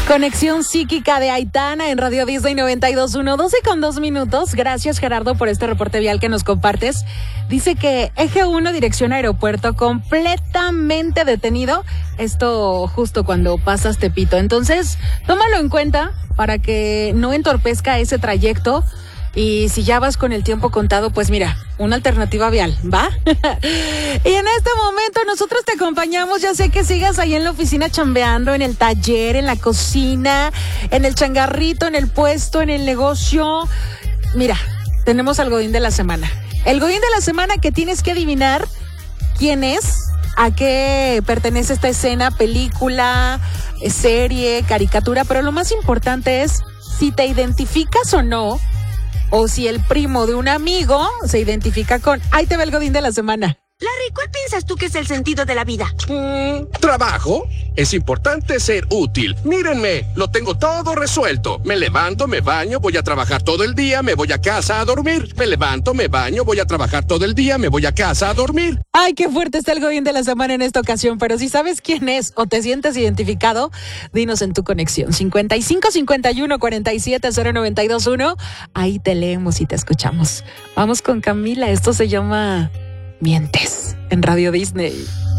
Conexión psíquica de Aitana en Radio Disney 92.1, 12:02. Gracias, Gerardo, por este reporte vial que nos compartes. Dice que Eje 1, dirección aeropuerto, completamente detenido. Esto justo cuando pasas Tepito. Entonces, tómalo en cuenta para que no entorpezca ese trayecto. Y si ya vas con el tiempo contado, pues mira, una alternativa vial, ¿va? Y en este momento nosotros te acompañamos, ya sé que sigas ahí en la oficina chambeando, en el taller, en la cocina, en el changarrito, en el puesto, en el negocio. Mira, tenemos al Godín de la semana. El Godín de la semana que tienes que adivinar quién es, a qué pertenece esta escena, película, serie, caricatura, pero lo más importante es si te identificas o no. O si el primo de un amigo se identifica con... Ahí te va el Godín de la semana. Larry, ¿cuál piensas tú que es el sentido de la vida? Trabajo. Es importante ser útil. Mírenme, lo tengo todo resuelto. Me levanto, me baño, voy a trabajar todo el día, me voy a casa a dormir. Me levanto, me baño, voy a trabajar todo el día, me voy a casa a dormir. Ay, qué fuerte está el Godín de la semana en esta ocasión, pero si sabes quién es o te sientes identificado, dinos en tu conexión. 5551-470921. Ahí te leemos y te escuchamos. Vamos con Camila, esto se llama Mientes en Radio Disney.